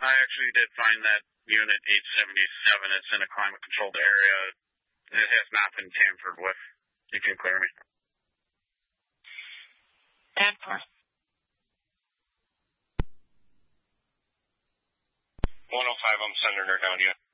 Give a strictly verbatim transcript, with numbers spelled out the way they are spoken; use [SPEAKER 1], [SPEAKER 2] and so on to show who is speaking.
[SPEAKER 1] I actually did find that unit eight seventy-seven. It's in a climate-controlled area. It has not been tampered with. You can clear me.
[SPEAKER 2] ten four.
[SPEAKER 3] one oh five, I'm sending her down to you.